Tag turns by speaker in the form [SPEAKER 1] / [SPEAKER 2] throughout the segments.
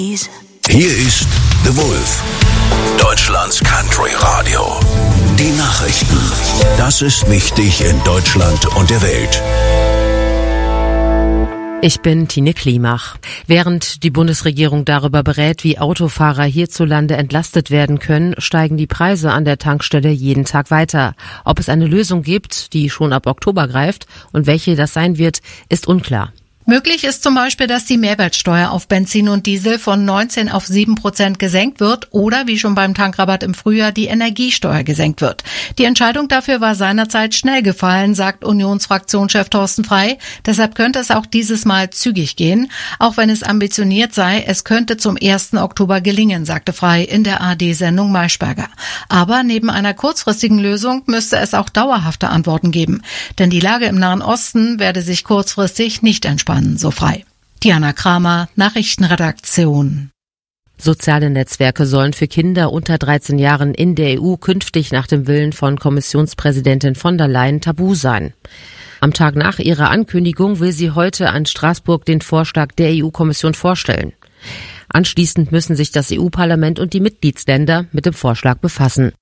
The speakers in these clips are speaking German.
[SPEAKER 1] Hier ist The Wolf, Deutschlands Country Radio. Die Nachrichten. Das ist wichtig in Deutschland und der Welt.
[SPEAKER 2] Ich bin Tine Klimach. Während die Bundesregierung darüber berät, wie Autofahrer hierzulande entlastet werden können, steigen die Preise an der Tankstelle jeden Tag weiter. Ob es eine Lösung gibt, die schon ab Oktober greift und welche das sein wird, ist unklar.
[SPEAKER 3] Möglich ist zum Beispiel, dass die Mehrwertsteuer auf Benzin und Diesel von 19 auf 7% gesenkt wird oder, wie schon beim Tankrabatt im Frühjahr, die Energiesteuer gesenkt wird. Die Entscheidung dafür war seinerzeit schnell gefallen, sagt Unionsfraktionschef Thorsten Frey. Deshalb könnte es auch dieses Mal zügig gehen. Auch wenn es ambitioniert sei, es könnte zum 1. Oktober gelingen, sagte Frey in der ARD-Sendung Maischberger. Aber neben einer kurzfristigen Lösung müsste es auch dauerhafte Antworten geben. Denn die Lage im Nahen Osten werde sich kurzfristig nicht entspannen. So Frey. Diana Kramer, Nachrichtenredaktion.
[SPEAKER 2] Soziale Netzwerke sollen für Kinder unter 13 Jahren in der EU künftig nach dem Willen von Kommissionspräsidentin von der Leyen tabu sein. Am Tag nach ihrer Ankündigung will sie heute an Straßburg den Vorschlag der EU-Kommission vorstellen. Anschließend müssen sich das EU-Parlament und die Mitgliedsländer mit dem Vorschlag befassen.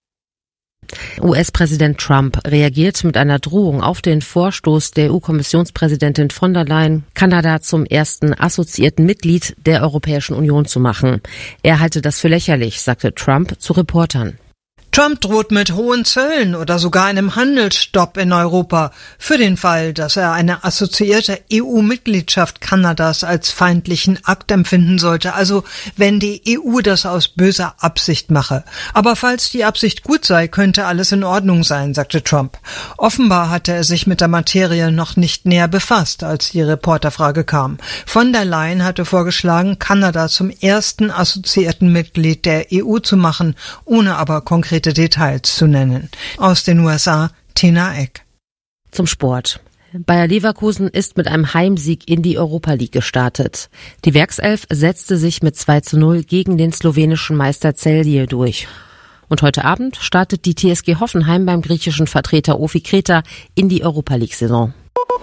[SPEAKER 2] US-Präsident Trump reagiert mit einer Drohung auf den Vorstoß der EU-Kommissionspräsidentin von der Leyen, Kanada zum ersten assoziierten Mitglied der Europäischen Union zu machen. Er halte das für lächerlich, sagte Trump zu Reportern.
[SPEAKER 4] Trump droht mit hohen Zöllen oder sogar einem Handelsstopp in Europa für den Fall, dass er eine assoziierte EU-Mitgliedschaft Kanadas als feindlichen Akt empfinden sollte, also wenn die EU das aus böser Absicht mache. Aber falls die Absicht gut sei, könnte alles in Ordnung sein, sagte Trump. Offenbar hatte er sich mit der Materie noch nicht näher befasst, als die Reporterfrage kam. Von der Leyen hatte vorgeschlagen, Kanada zum ersten assoziierten Mitglied der EU zu machen, ohne aber konkrete Details zu nennen. Aus den USA, Tina Eck.
[SPEAKER 2] Zum Sport. Bayer Leverkusen ist mit einem Heimsieg in die Europa League gestartet. Die Werkself setzte sich mit 2:0 gegen den slowenischen Meister Celje durch. Und heute Abend startet die TSG Hoffenheim beim griechischen Vertreter Ofi Kreta in die Europa League-Saison.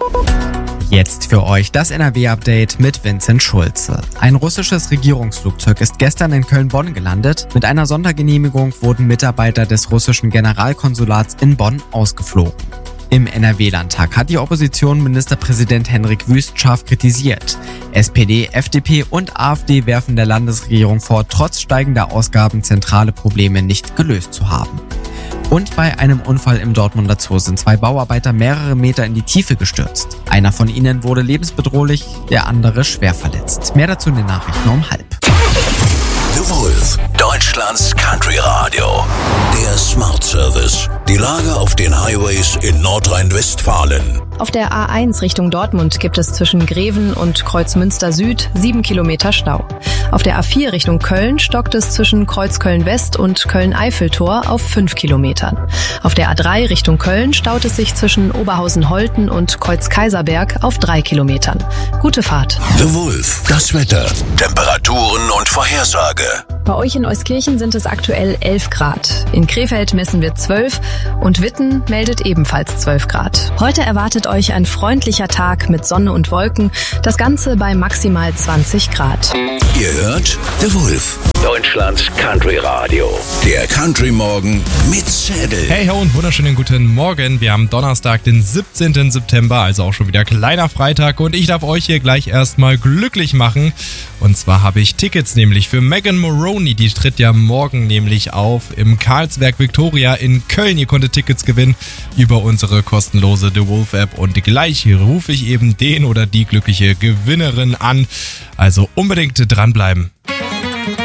[SPEAKER 5] Jetzt für euch das NRW-Update mit Vincent Schulze. Ein russisches Regierungsflugzeug ist gestern in Köln-Bonn gelandet. Mit einer Sondergenehmigung wurden Mitarbeiter des russischen Generalkonsulats in Bonn ausgeflogen. Im NRW-Landtag hat die Opposition Ministerpräsident Henrik Wüst scharf kritisiert. SPD, FDP und AfD werfen der Landesregierung vor, trotz steigender Ausgaben zentrale Probleme nicht gelöst zu haben. Und bei einem Unfall im Dortmunder Zoo sind 2 Bauarbeiter mehrere Meter in die Tiefe gestürzt. Einer von ihnen wurde lebensbedrohlich, der andere schwer verletzt. Mehr dazu in den Nachrichten um 12:30.
[SPEAKER 1] The Wolf, Deutschlands Country Radio. Der Smart Service. Die Lage auf den Highways in Nordrhein-Westfalen.
[SPEAKER 6] Auf der A1 Richtung Dortmund gibt es zwischen Greven und Kreuzmünster Süd 7 Kilometer Stau. Auf der A4 Richtung Köln stockt es zwischen Kreuzköln-West und Köln-Eiffeltor auf 5 Kilometern. Auf der A3 Richtung Köln staut es sich zwischen Oberhausen-Holten und Kreuz-Kaiserberg auf 3 Kilometern. Gute Fahrt.
[SPEAKER 1] The Wolf, das Wetter, Temperaturen und Vorhersage.
[SPEAKER 6] Bei euch in Euskirchen sind es aktuell 11 Grad. In Krefeld messen wir 12 und Witten meldet ebenfalls 12 Grad. Heute erwartet euch ein freundlicher Tag mit Sonne und Wolken. Das Ganze bei maximal 20 Grad.
[SPEAKER 1] Ihr hört The Wolf, Deutschlands Country Radio. Der Country Morgen mit Zedel.
[SPEAKER 7] Hey ho und wunderschönen guten Morgen. Wir haben Donnerstag, den 17. September, also auch schon wieder kleiner Freitag. Und ich darf euch hier gleich erstmal glücklich machen. Und zwar habe ich Tickets nämlich für Megan Moroney. Die tritt ja morgen nämlich auf im Karlsberg Victoria in Köln. Ihr konntet Tickets gewinnen über unsere kostenlose The Wolf App. Und gleich rufe ich eben den oder die glückliche Gewinnerin an. Also unbedingt dranbleiben.